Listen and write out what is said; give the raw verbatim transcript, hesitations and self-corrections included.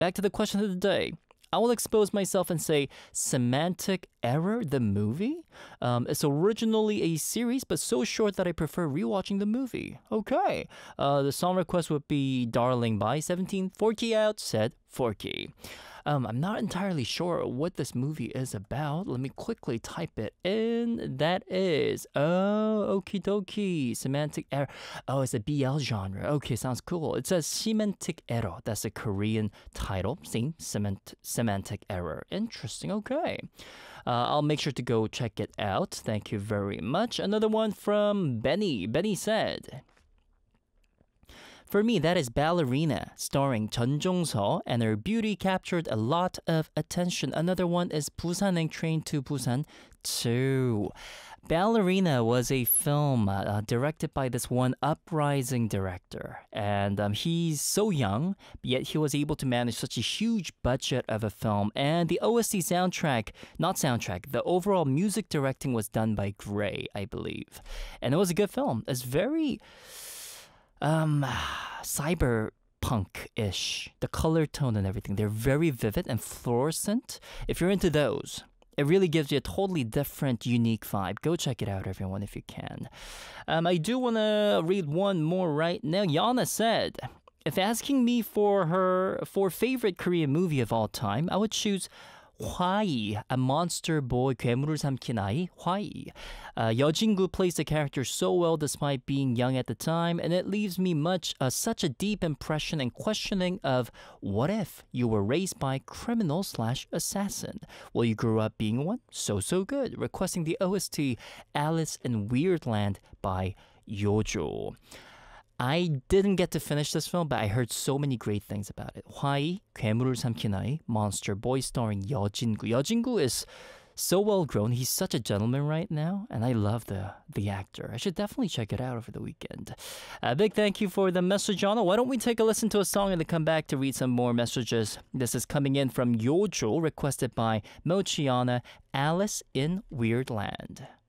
Back to the question of the day. I will expose myself and say Semantic Error, the movie? Um, it's originally a series, but so short that I prefer rewatching the movie. Okay. Uh, the song request would be Darling by seventeen. Forky out, said Forky. Um, I'm not entirely sure what this movie is about. Let me quickly type it in. That is, oh, okie dokie, Semantic Error. Oh, it's a B L genre. Okay, sounds cool. It says Semantic Error. That's a Korean title. See, Semant- Semantic Error. Interesting. Okay. Uh, I'll make sure to go check it out. Thank you very much. Another one from Benny. Benny said, for me, that is Ballerina, starring Chun Jong-seo, and her beauty captured a lot of attention. Another one is Busaneng Train to Busan two. Ballerina was a film uh, directed by this one uprising director, and um, he's so young, yet he was able to manage such a huge budget of a film. And the O S T soundtrack, not soundtrack, the overall music directing was done by Gray, I believe, and it was a good film. It's very Um, cyberpunk-ish. The color tone and everything. They're very vivid and fluorescent. If you're into those, it really gives you a totally different, unique vibe. Go check it out, everyone, if you can. Um, I do want to read one more right now. Yana said, if asking me for her for favorite Korean movie of all time, I would choose Hwaee, a monster boy 괴물을 삼킨 아이, Hwaee. Uh, Yeo plays the character so well despite being young at the time, and it leaves me much uh, such a deep impression and questioning of what if you were raised by criminal slash assassin? Well, you grew up being one? So, so good. Requesting the O S T Alice in Weirdland by Yeojo. I didn't get to finish this film, but I heard so many great things about it. Hwaee, 괴물을 삼킨 아이, Monster Boy starring Yeojin-gu. Yeojin-gu is so well grown. He's such a gentleman right now, and I love the the actor. I should definitely check it out over the weekend. A big thank you for the message, Anna. Why don't we take a listen to a song and then come back to read some more messages? This is coming in from Yeojo, requested by Mochiana, Alice in Weirdland.